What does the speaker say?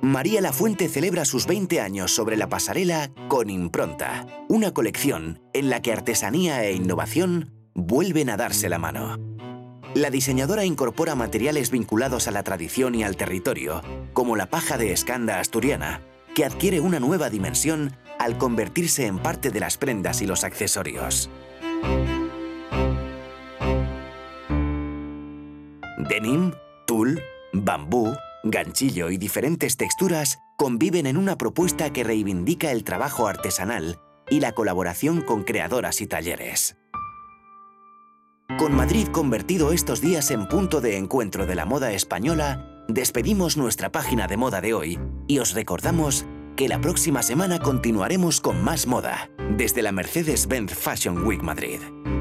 María Lafuente celebra sus 20 años sobre la pasarela con Impronta, una colección en la que artesanía e innovación vuelven a darse la mano. La diseñadora incorpora materiales vinculados a la tradición y al territorio, como la paja de escanda asturiana, que adquiere una nueva dimensión al convertirse en parte de las prendas y los accesorios. Denim, tul, bambú, ganchillo y diferentes texturas conviven en una propuesta que reivindica el trabajo artesanal y la colaboración con creadoras y talleres. Con Madrid convertido estos días en punto de encuentro de la moda española, despedimos nuestra página de moda de hoy y os recordamos que la próxima semana continuaremos con más moda desde la Mercedes-Benz Fashion Week Madrid.